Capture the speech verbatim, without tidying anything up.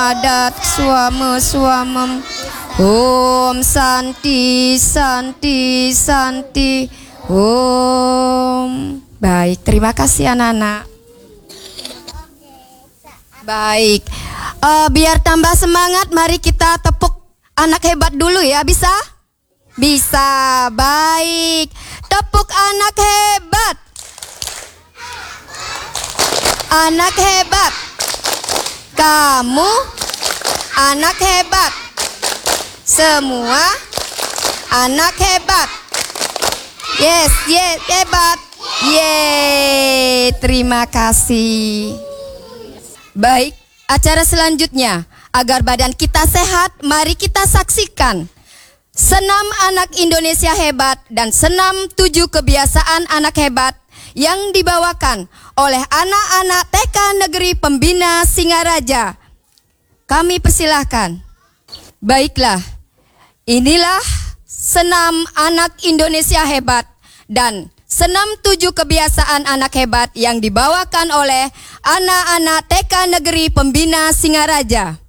adat suama suamem. Om Santi Santi Santi Om. Baik, terima kasih anak-anak. Baik, uh, biar tambah semangat, mari kita tepuk anak hebat dulu ya, bisa? Bisa, baik. Tepuk anak hebat. Anak hebat. Kamu anak hebat. Semua anak hebat. Yes, yes, hebat. Yeay, terima kasih. Baik, acara selanjutnya, agar badan kita sehat, mari kita saksikan senam anak Indonesia hebat dan senam tujuh kebiasaan anak hebat yang dibawakan oleh anak-anak T K Negeri Pembina Singaraja. Kami persilahkan. Baiklah, inilah senam anak Indonesia hebat dan senam tujuh kebiasaan anak hebat yang dibawakan oleh anak-anak T K Negeri Pembina Singaraja.